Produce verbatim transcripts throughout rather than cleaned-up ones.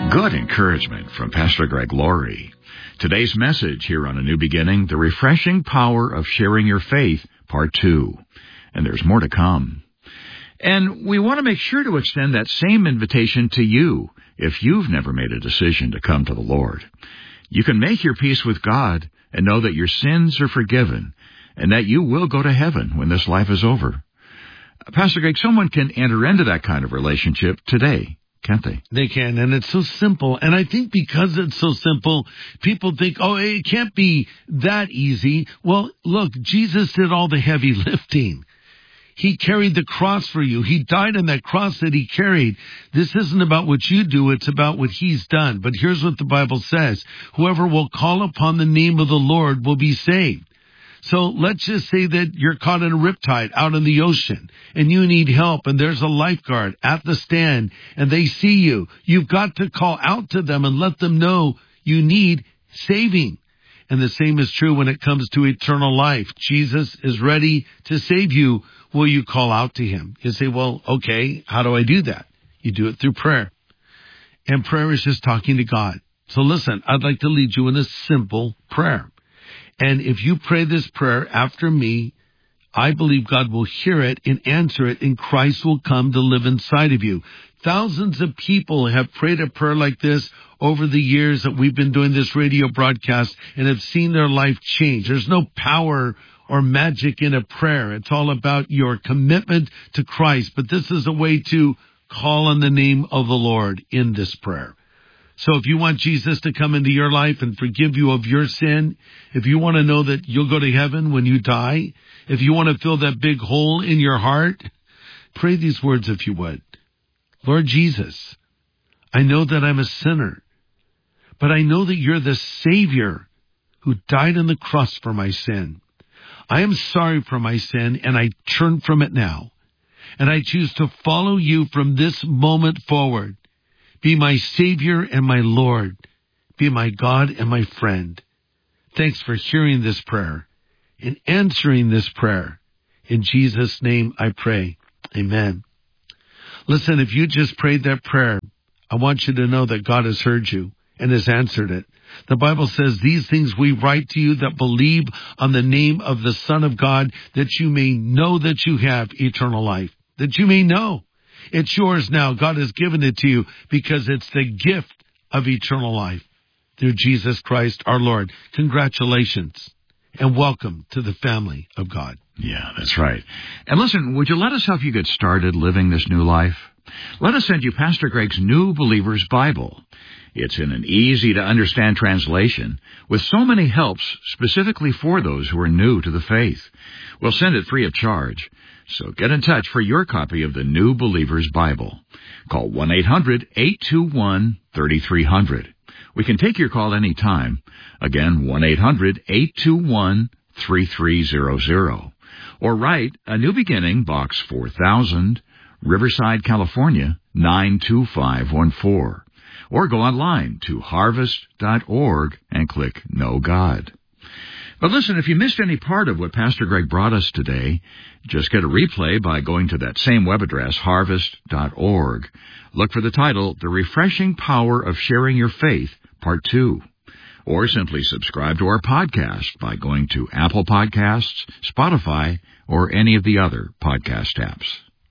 Good encouragement from Pastor Greg Laurie. Today's message here on A New Beginning, the refreshing power of sharing your faith, part two. And there's more to come. And we want to make sure to extend that same invitation to you if you've never made a decision to come to the Lord. You can make your peace with God and know that your sins are forgiven and that you will go to heaven when this life is over. Pastor Greg, someone can enter into that kind of relationship today, can't they? They can, and it's so simple. And I think because it's so simple, people think, oh, it can't be that easy. Well, look, Jesus did all the heavy lifting. He carried the cross for you. He died on that cross that he carried. This isn't about what you do. It's about what he's done. But here's what the Bible says. Whoever will call upon the name of the Lord will be saved. So let's just say that you're caught in a riptide out in the ocean and you need help and there's a lifeguard at the stand and they see you. You've got to call out to them and let them know you need saving. And the same is true when it comes to eternal life. Jesus is ready to save you. Will you call out to him? You say, well, okay, how do I do that? You do it through prayer. And prayer is just talking to God. So listen, I'd like to lead you in a simple prayer. And if you pray this prayer after me, I believe God will hear it and answer it, and Christ will come to live inside of you. Thousands of people have prayed a prayer like this over the years that we've been doing this radio broadcast and have seen their life change. There's no power or magic in a prayer. It's all about your commitment to Christ. But this is a way to call on the name of the Lord in this prayer. So if you want Jesus to come into your life and forgive you of your sin, if you want to know that you'll go to heaven when you die, if you want to fill that big hole in your heart, pray these words if you would. Lord Jesus, I know that I'm a sinner, but I know that you're the Savior who died on the cross for my sin. I am sorry for my sin, and I turn from it now. And I choose to follow you from this moment forward. Be my Savior and my Lord. Be my God and my friend. Thanks for hearing this prayer and answering this prayer. In Jesus' name I pray. Amen. Listen, if you just prayed that prayer, I want you to know that God has heard you and has answered it. The Bible says, these things we write to you that believe on the name of the Son of God, that you may know that you have eternal life, that you may know. It's yours now. God has given it to you because it's the gift of eternal life through Jesus Christ our Lord. Congratulations and welcome to the family of God. Yeah, that's right. And listen, would you let us help you get started living this new life? Let us send you Pastor Greg's New Believer's Bible. It's in an easy-to-understand translation with so many helps specifically for those who are new to the faith. We'll send it free of charge. So get in touch for your copy of the New Believer's Bible. Call one eight hundred eight two one three three zero zero. We can take your call any time. Again, one eight hundred eight two one three three zero zero. Or write A New Beginning, Box four thousand, Riverside, California, nine two five one four. Or go online to harvest dot org and click Know God. But listen, if you missed any part of what Pastor Greg brought us today, just get a replay by going to that same web address, harvest dot org. Look for the title, The Refreshing Power of Sharing Your Faith, Part two. Or simply subscribe to our podcast by going to Apple Podcasts, Spotify, or any of the other podcast apps.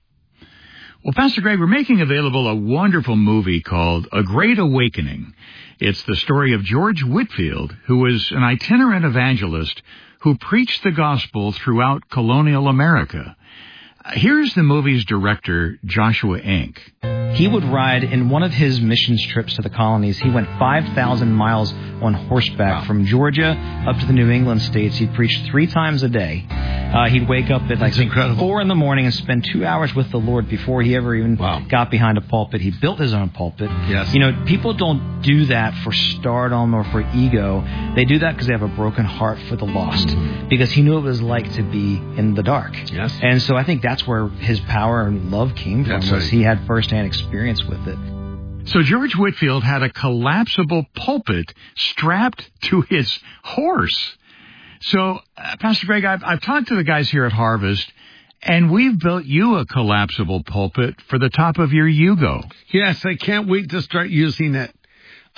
Well, Pastor Greg, we're making available a wonderful movie called A Great Awakening. It's the story of George Whitefield, who was an itinerant evangelist who preached the gospel throughout colonial America. Here's the movie's director, Joshua Enck. He would ride in one of his missions trips to the colonies. He went five thousand miles on horseback wow. from Georgia up to the New England states. He preached three times a day. Uh, he'd wake up at like four in the morning and spend two hours with the Lord before he ever even wow. got behind a pulpit. He built his own pulpit. Yes. You know, people don't do that for stardom or for ego. They do that because they have a broken heart for the lost. Mm-hmm. Because he knew what it was like to be in the dark. Yes. And so I think that's where his power and love came from. That's was right. He had firsthand experience with it. So George Whitefield had a collapsible pulpit strapped to his horse. So, uh, Pastor Greg, I've, I've talked to the guys here at Harvest, and we've built you a collapsible pulpit for the top of your Yugo. Yes, I can't wait to start using it.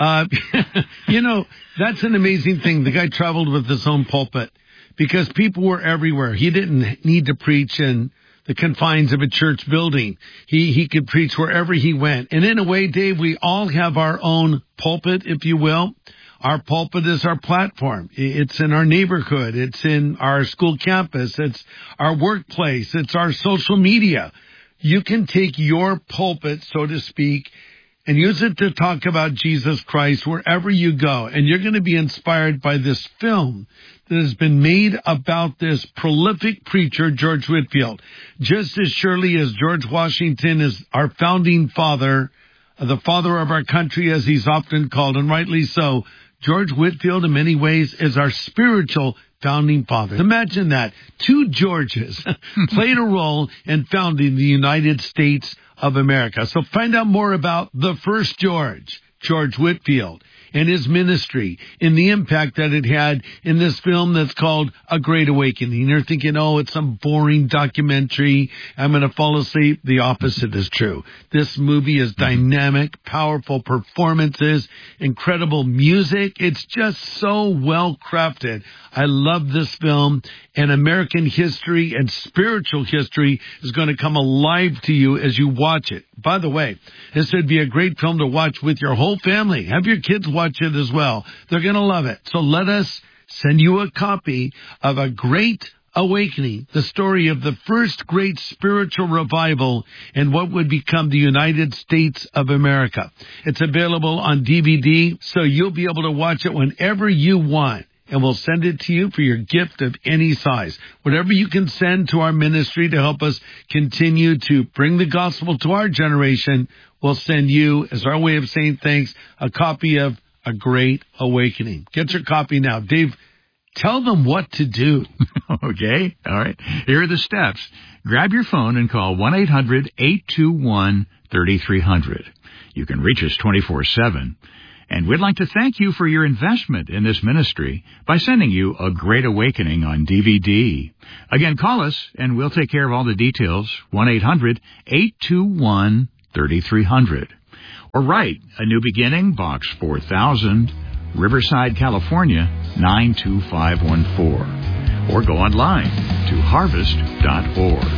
Uh, you know, that's an amazing thing. The guy traveled with his own pulpit because people were everywhere. He didn't need to preach in the confines of a church building. He, he could preach wherever he went. And in a way, Dave, we all have our own pulpit, if you will. Our pulpit is our platform. It's in our neighborhood. It's in our school campus. It's our workplace. It's our social media. You can take your pulpit, so to speak, and use it to talk about Jesus Christ wherever you go. And you're going to be inspired by this film that has been made about this prolific preacher, George Whitefield. Just as surely as George Washington is our founding father, the father of our country, as he's often called, and rightly so, George Whitefield, in many ways, is our spiritual founding father. Imagine that. Two Georges played a role in founding the United States of America. So find out more about the first George, George Whitefield, and his ministry and the impact that it had in this film that's called A Great Awakening. You're thinking, oh, it's some boring documentary. I'm going to fall asleep. The opposite is true. This movie is dynamic, powerful performances, incredible music. It's just so well crafted. I love this film, and American history and spiritual history is going to come alive to you as you watch it. By the way, this would be a great film to watch with your whole family. Have your kids watch it as well. They're going to love it. So let us send you a copy of A Great Awakening, the story of the first great spiritual revival in what would become the United States of America. It's available on D V D, so you'll be able to watch it whenever you want. And we'll send it to you for your gift of any size. Whatever you can send to our ministry to help us continue to bring the gospel to our generation, we'll send you, as our way of saying thanks, a copy of A Great Awakening. Get your copy now. Dave, tell them what to do. Okay. All right. Here are the steps. Grab your phone and call one eight hundred eight two one three three zero zero. You can reach us twenty-four seven. And we'd like to thank you for your investment in this ministry by sending you A Great Awakening on D V D. Again, call us, and we'll take care of all the details, one eight hundred eight two one three three zero zero. Or write A New Beginning, Box four thousand, Riverside, California, nine two five one four. Or go online to harvest dot org.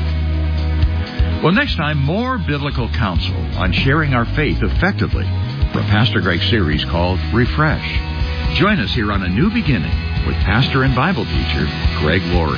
Well, next time, more biblical counsel on sharing our faith effectively for Pastor Greg's series called Refresh. Join us here on A New Beginning with pastor and Bible teacher Greg Laurie.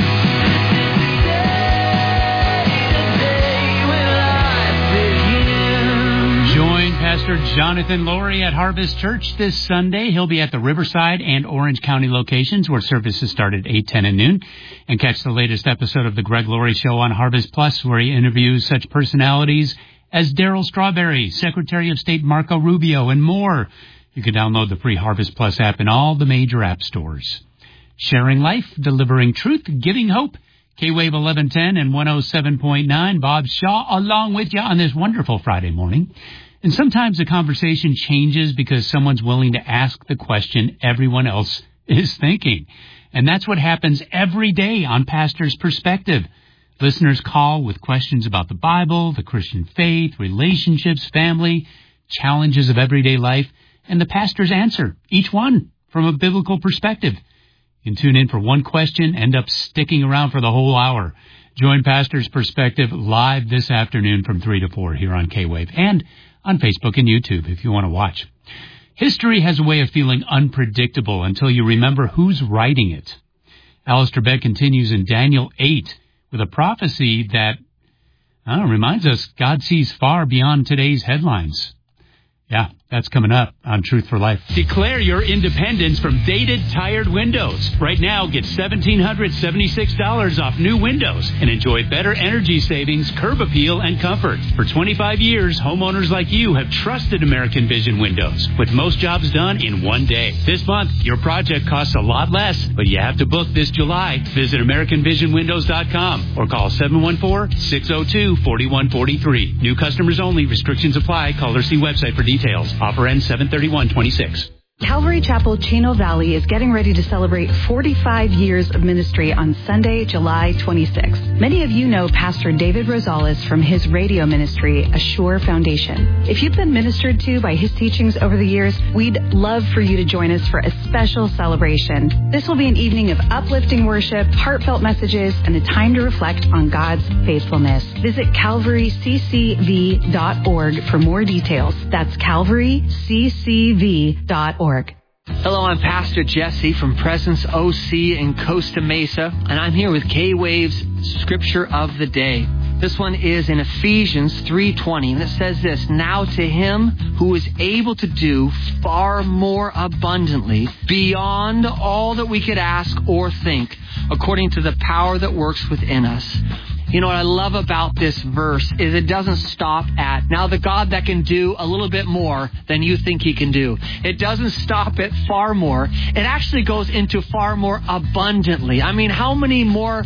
Join Pastor Jonathan Laurie at Harvest Church this Sunday. He'll be at the Riverside and Orange County locations where services start at eight, ten, and noon. And catch the latest episode of the Greg Laurie Show on Harvest Plus, where he interviews such personalities as Darryl Strawberry, Secretary of State Marco Rubio, and more. You can download the free Harvest Plus app in all the major app stores. Sharing life, delivering truth, giving hope. K-Wave eleven ten and one oh seven point nine. Bob Shaw along with you on this wonderful Friday morning. And sometimes the conversation changes because someone's willing to ask the question everyone else is thinking. And that's what happens every day on Pastor's Perspective. Listeners call with questions about the Bible, the Christian faith, relationships, family, challenges of everyday life, and the pastors answer, each one from a biblical perspective. You can tune in for one question, end up sticking around for the whole hour. Join Pastor's Perspective live this afternoon from three to four here on K-Wave and on Facebook and YouTube if you want to watch. History has a way of feeling unpredictable until you remember who's writing it. Alistair Begg continues in Daniel eight with a prophecy that uh, reminds us God sees far beyond today's headlines. Yeah, that's coming up on Truth for Life. Declare your independence from dated, tired windows. Right now, get one thousand seven hundred seventy-six dollars off new windows and enjoy better energy savings, curb appeal, and comfort. For twenty-five years, homeowners like you have trusted American Vision Windows, with most jobs done in one day. This month, your project costs a lot less, but you have to book this July. Visit American Vision Windows dot com or call seven one four, six oh two, four one four three. New customers only. Restrictions apply. Call or see website for details. Offer ends seven thirty-one twenty-six. Calvary Chapel, Chino Valley is getting ready to celebrate forty-five years of ministry on Sunday, July twenty-sixth. Many of you know Pastor David Rosales from his radio ministry, Assure Foundation. If you've been ministered to by his teachings over the years, we'd love for you to join us for a special celebration. This will be an evening of uplifting worship, heartfelt messages, and a time to reflect on God's faithfulness. Visit calvary c c v dot org for more details. That's calvary c c v dot org. Hello, I'm Pastor Jesse from Presence O C in Costa Mesa, and I'm here with K-Wave's Scripture of the Day. This one is in Ephesians three twenty, and it says this: "Now to him who is able to do far more abundantly, beyond all that we could ask or think, according to the power that works within us." You know what I love about this verse is it doesn't stop at, now the God that can do a little bit more than you think he can do. It doesn't stop at far more. It actually goes into far more abundantly. I mean, how many more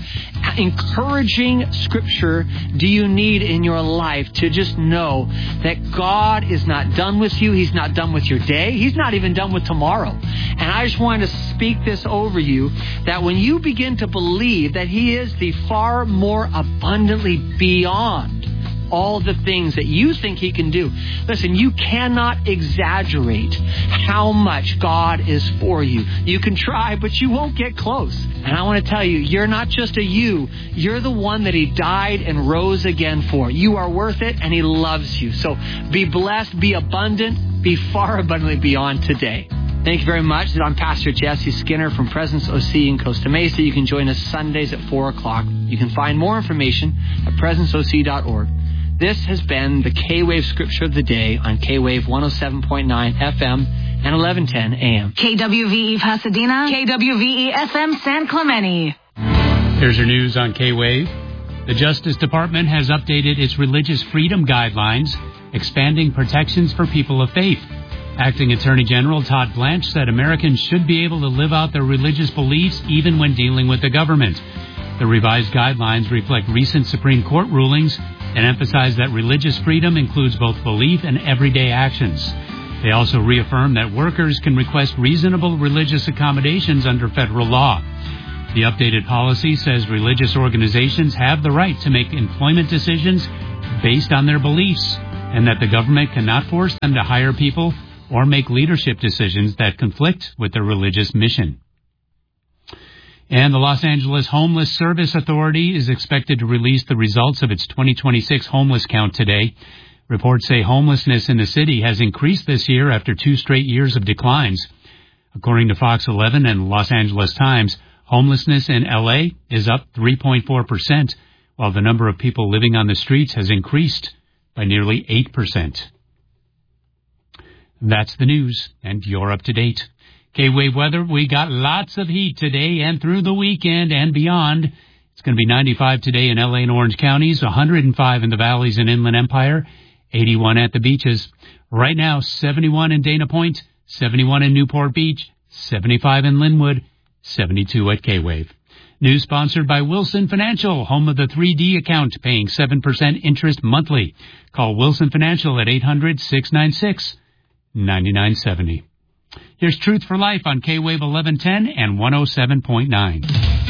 encouraging scripture do you need in your life to just know that God is not done with you? He's not done with your day. He's not even done with tomorrow. And I just wanted to speak this over you, that when you begin to believe that he is the far more abundantly beyond all the things that you think he can do. Listen, you cannot exaggerate how much God is for you. You can try, but you won't get close. And I want to tell you, you're not just a you. You're the one that he died and rose again for. You are worth it, and he loves you. So be blessed, be abundant, be far abundantly beyond today. Thank you very much. I'm Pastor Jesse Skinner from Presence O C in Costa Mesa. You can join us Sundays at four o'clock. You can find more information at presence o c dot org. This has been the K-Wave Scripture of the Day on K-Wave one oh seven point nine F M and eleven ten A M. K W V E Pasadena, K W V E F M San Clemente. Here's your news on K-Wave. The Justice Department has updated its religious freedom guidelines, expanding protections for people of faith. Acting Attorney General Todd Blanche said Americans should be able to live out their religious beliefs even when dealing with the government. The revised guidelines reflect recent Supreme Court rulings and emphasize that religious freedom includes both belief and everyday actions. They also reaffirm that workers can request reasonable religious accommodations under federal law. The updated policy says religious organizations have the right to make employment decisions based on their beliefs, and that the government cannot force them to hire people or make leadership decisions that conflict with their religious mission. And the Los Angeles Homeless Service Authority is expected to release the results of its twenty twenty-six homeless count today. Reports say homelessness in the city has increased this year after two straight years of declines. According to Fox eleven and Los Angeles Times, homelessness in L A is up three point four percent, while the number of people living on the streets has increased by nearly eight percent. That's the news, and you're up to date. K-Wave weather, we got lots of heat today and through the weekend and beyond. It's going to be ninety-five today in L A and Orange counties, one hundred five in the valleys and Inland Empire, eighty-one at the beaches. Right now, seventy-one in Dana Point, seventy-one in Newport Beach, seventy-five in Linwood, seventy-two at K-Wave. News sponsored by Wilson Financial, home of the three D account, paying seven percent interest monthly. Call Wilson Financial at eight hundred, six nine six, nine nine seven zero. Here's Truth for Life on K-Wave eleven ten and one oh seven point nine.